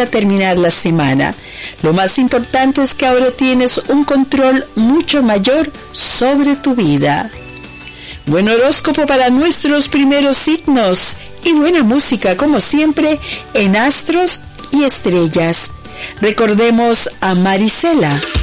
para terminar la semana. Lo más importante es que ahora tienes un control mucho mayor sobre tu vida. Buen horóscopo para nuestros primeros signos y buena música como siempre en Astros y Estrellas. Recordemos a Marisela.